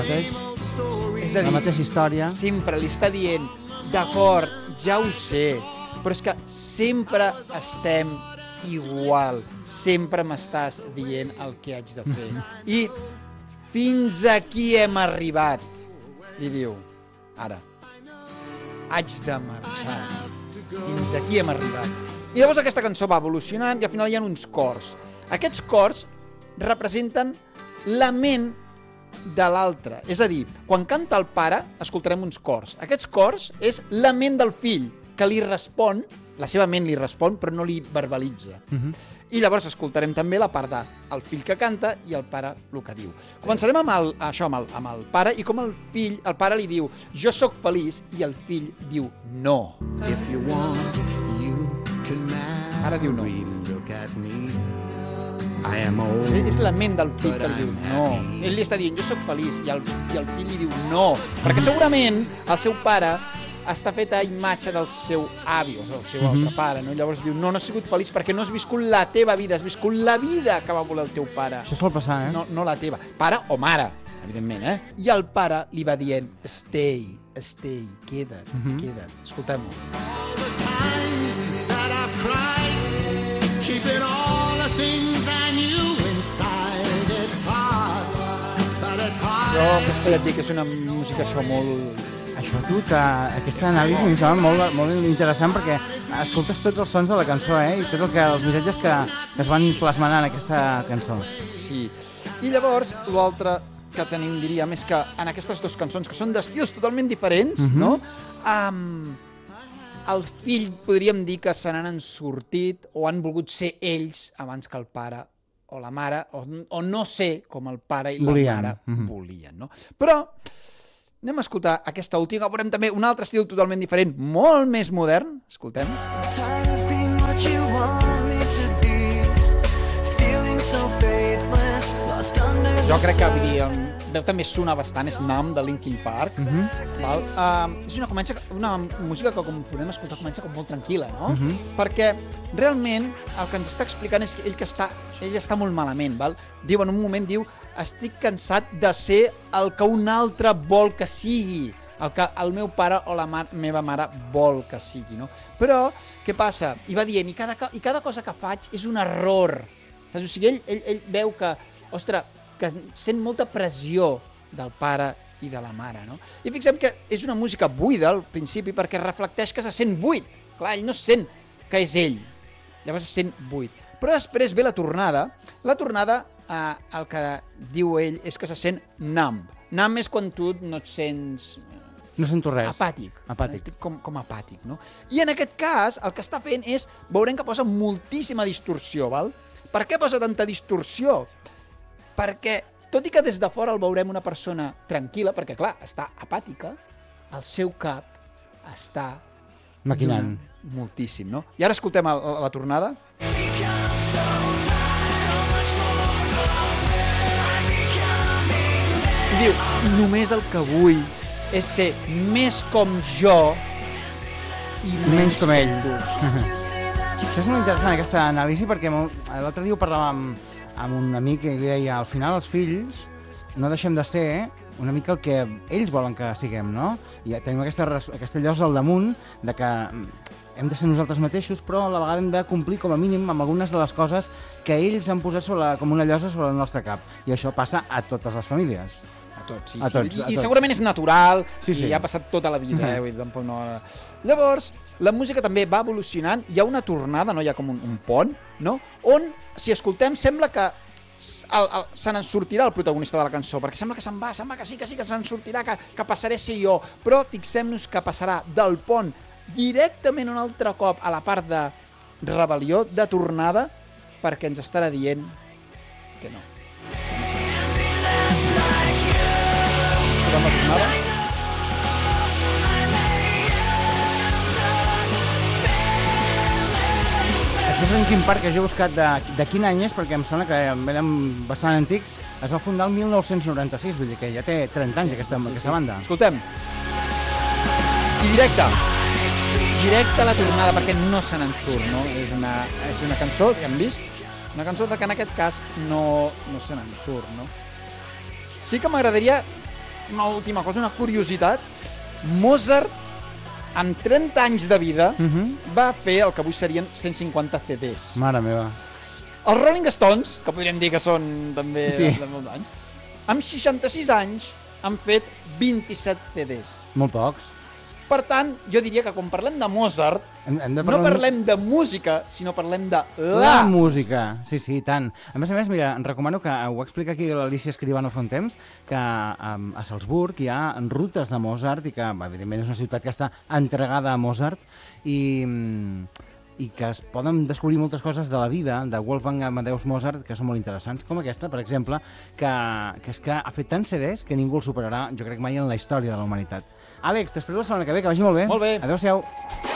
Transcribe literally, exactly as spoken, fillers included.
És a dir, la mateixa història. Sempre li està dient, d'acord, ja ho sé, però és que sempre estem igual, sempre m'estàs dient el que haig de fer. I fins aquí hem arribat. I diu, ara, haig de marxar. Fins aquí hem arribat. I llavors aquesta cançó va evolucionant i al final hi ha uns cors. Aquests cors representen la ment de l'altre. És a dir, quan canta el pare, escoltarem uns cors. Aquests cors és la ment del fill, que li respon, la seva ment li respon, però no li verbalitza. Uh-huh. I llavors escoltarem també la part del fill que canta i el pare el que diu. Començarem amb el, això, amb el, amb el pare, i com el fill, el pare li diu, jo sóc feliç, i el fill diu, no. If you want, you can marry. Ara diu no. Look at me. I am old. És, és la ment del fill que li diu no. Ell li està dient, jo sóc feliç, i el, i el fill li diu no. Perquè segurament el seu pare està fet a imatge del seu avi, o del seu altre pare, no? Llavors diu, no, no has sigut feliç perquè no has viscut la teva vida, has viscut la vida que va voler el teu pare. Això sol passar, eh? No, no la teva. Pare o mare, evidentment, eh? I el pare li va dient, stay, stay, queda't, uh-huh. queda't. Escoltem-ho. All the times that I've cried, keeping all the things I knew inside, it's hard, but it's hard. Jo, aquesta ja et dic que és una música, això, molt... Això, tu, aquesta anàlisi em sembla molt, molt interessant perquè escoltes tots els sons de la cançó, eh? I tots els missatges que, que es van plasmant en aquesta cançó. Sí. I llavors, l'altre que tenim, diríem, és que en aquestes dues cançons, que són d'estils totalment diferents, uh-huh. no? Um, el fill, podríem dir que se n'han sortit o han volgut ser ells abans que el pare o la mare, o, o no ser com el pare i la volien. mare uh-huh. volien, no? Però anem a escoltar aquesta última, veurem també un altre estil totalment diferent, molt més modern. Escoltem. Jo crec que vull dir, deu també sonar bastant, és Numb de Linkin Park. Uh-huh. Val? Uh, és una, comença, una música que, com podem escoltar, comença com molt tranquil·la, no? Uh-huh. Perquè realment el que ens està explicant és que ell, que està, ell està molt malament. Val? Diu, en un moment diu, estic cansat de ser el que un altre vol que sigui, el que el meu pare o la ma meva mare vol que sigui. No? Però, què passa? I va dient, i cada, i cada cosa que faig és un error. Saps? O sigui, ell, ell, ell veu que, ostres, que sent molta pressió del pare i de la mare, no? I fixem que és una música buida al principi perquè reflecteix que se sent buit. Clar, ell no sent que és ell, llavors se sent buit. Però després ve la tornada. La tornada, eh, el que diu ell, és que se sent numb. Numb és quan tu no et sents... No sento res. Apàtic. Apàtic. Estic com, com apàtic, no? I en aquest cas, el que està fent és... Veurem que posa moltíssima distorsió, val? Per què posa tanta distorsió? Perquè, tot i que des de fora el veurem una persona tranquil·la, perquè, clar, està apàtica, el seu cap està... maquinant. Moltíssim, no? I ara escoltem la, la, la tornada. I diu, només el que vull és ser més com jo i menys, menys com ell. Tu. Això és molt interessant, aquesta anàlisi, perquè l'altre dia ho parlàvem amb un amic i li deia, al final els fills no deixem de ser una mica el que ells volen que siguem, no? I tenim aquesta, aquesta llosa al damunt de que hem de ser nosaltres mateixos, però a la vegada hem de complir com a mínim amb algunes de les coses que ells han posat sobre la, com una llosa sobre el nostre cap. I això passa a totes les famílies. A tots, sí. A tots, sí. I, a tots. I segurament és natural, sí, sí. I ha passat tota la vida. Eh? Vull dir, tampoc no... Llavors, la música també va evolucionant, hi ha una tornada, no hi ha com un, un pont, no? On, si escoltem, sembla que el, el, se n'en sortirà el protagonista de la cançó, perquè sembla que se'n va, se'n va, que sí, que sí, que se'n sortirà, que, que passaré ser jo, però fixem-nos que passarà del pont directament un altre cop a la part de rebel·lió, de tornada, perquè ens estarà dient que no. Vam a tornada. Això és Linkin Park, que jo he buscat de, de quin any és, perquè em sona que eren bastant antics. Es va fundar el mil nou-cents noranta-sis, vull dir que ja té trenta anys aquesta, sí, sí, aquesta sí. banda. Escoltem. I directe. Directe a la tornada, perquè no se n'en surt, no? És una, és una cançó que hem vist, una cançó que en aquest cas no, no se n'en surt, no? Sí que m'agradaria una última cosa, una curiositat. Mozart, amb trenta anys de vida, Uh -huh. va fer el que avui serien cent cinquanta C Ds. Mare meva. Els Rolling Stones, que podríem dir que són també Sí. de, de molts anys, amb seixanta-sis anys han fet vint-i-set C Ds. Molt pocs. Per tant, jo diria que quan parlem de Mozart, Hem, hem de no parlar parlem de música, sinó parlem de La la música, sí, sí, i tant. A més a més, mira, em recomano que ho explica aquí l'Alicia Escribano fa un temps, que um, a Salzburg hi ha rutes de Mozart i que, evidentment, és una ciutat que està entregada a Mozart i, i que es poden descobrir moltes coses de la vida de Wolfgang Amadeus Mozart que són molt interessants, com aquesta, per exemple, que, que és que ha fet tants C Ds que ningú el superarà, jo crec, mai en la història de la humanitat. Àlex, t'espero la setmana que ve, que vagi molt bé. Molt bé. Adéu-siau.